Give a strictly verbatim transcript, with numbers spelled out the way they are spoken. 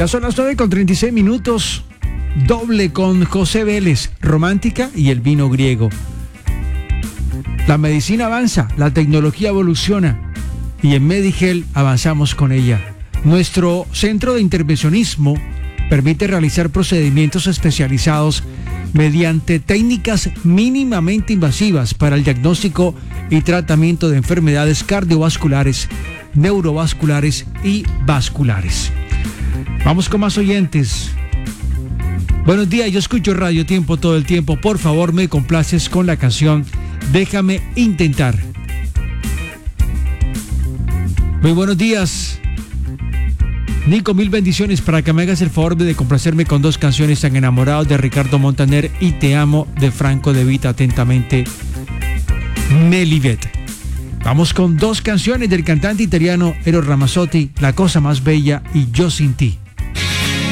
Ya son las nueve con treinta y seis minutos. Doble con José Vélez, Romántica y el vino griego. La medicina avanza, la tecnología evoluciona y en Medigel avanzamos con ella. Nuestro centro de intervencionismo permite realizar procedimientos especializados mediante técnicas mínimamente invasivas para el diagnóstico y tratamiento de enfermedades cardiovasculares, neurovasculares y vasculares. Vamos con más oyentes. Buenos días, yo escucho Radio Tiempo todo el tiempo. Por favor, me complaces con la canción Déjame Intentar. Muy buenos días, Nico, mil bendiciones para que me hagas el favor de complacerme con dos canciones tan enamorados de Ricardo Montaner y Te Amo de Franco De Vita. Atentamente, Melivet. Vamos con dos canciones del cantante italiano Eros Ramazzotti, La Cosa Más Bella y Yo Sin Ti.